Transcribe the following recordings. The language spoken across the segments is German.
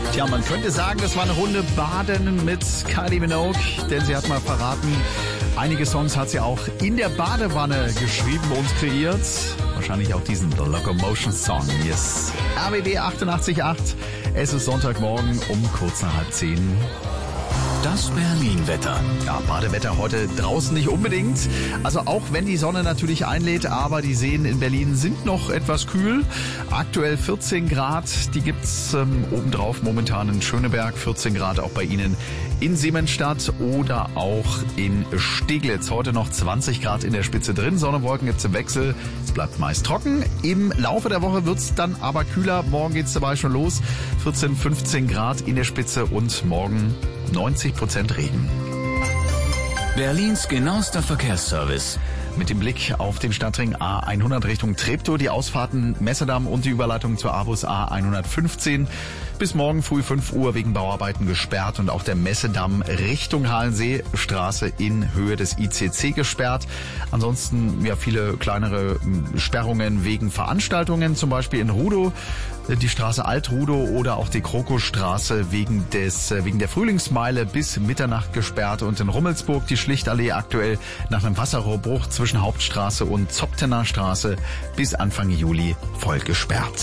Tja, man könnte sagen, das war eine Runde Baden mit Kylie Minogue, denn sie hat mal verraten, einige Songs hat sie auch in der Badewanne geschrieben und kreiert. Wahrscheinlich auch diesen The Locomotion Song. Yes. RBB 88.8. Es ist Sonntagmorgen um kurz nach 9:30. Das Berlin-Wetter. Ja, Badewetter heute draußen nicht unbedingt. Also auch wenn die Sonne natürlich einlädt, aber die Seen in Berlin sind noch etwas kühl. Aktuell 14 Grad, die gibt's obendrauf momentan in Schöneberg. 14 Grad auch bei Ihnen in Siemensstadt oder auch in Steglitz. Heute noch 20 Grad in der Spitze drin. Sonne, Wolken gibt's im Wechsel. Es bleibt meist trocken. Im Laufe der Woche wird's dann aber kühler. Morgen geht's dabei schon los. 14, 15 Grad in der Spitze und morgen 90% Regen. Berlins genauester Verkehrsservice. Mit dem Blick auf den Stadtring A100 Richtung Treptow, die Ausfahrten Messedamm und die Überleitung zur A-Bus A115 bis morgen früh 5 Uhr wegen Bauarbeiten gesperrt und auch der Messedamm Richtung Halensee-Straße in Höhe des ICC gesperrt. Ansonsten ja viele kleinere Sperrungen wegen Veranstaltungen, zum Beispiel in Rudow, die Straße Alt-Rudow oder auch die Krokusstraße wegen der Frühlingsmeile bis Mitternacht gesperrt und in Rummelsburg die Schlichtallee aktuell nach einem Wasserrohrbruch zwischen Hauptstraße und Zoptener Straße bis Anfang Juli voll gesperrt.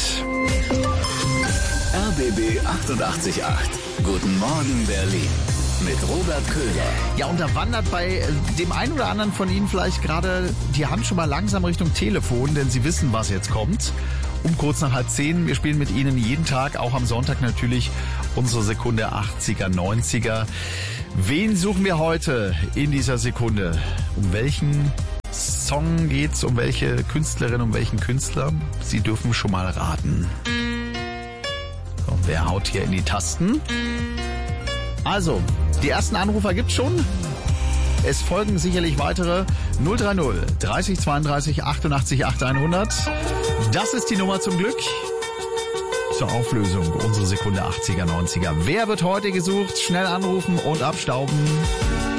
RBB 88.8. Guten Morgen Berlin. Mit Robert Köhler. Ja, und da wandert bei dem einen oder anderen von Ihnen vielleicht gerade die Hand schon mal langsam Richtung Telefon, denn Sie wissen, was jetzt kommt. Um kurz nach 9:30. Wir spielen mit Ihnen jeden Tag, auch am Sonntag natürlich, unsere Sekunde 80er, 90er. Wen suchen wir heute in dieser Sekunde? Um welchen Song geht's? Um welche Künstlerin, um welchen Künstler? Sie dürfen schon mal raten. So, wer haut hier in die Tasten? Also, die ersten Anrufer gibt's schon. Es folgen sicherlich weitere. 030 30 32 88 8100. Das ist die Nummer zum Glück. Zur Auflösung unsere Sekunde 80er, 90er. Wer wird heute gesucht? Schnell anrufen und abstauben.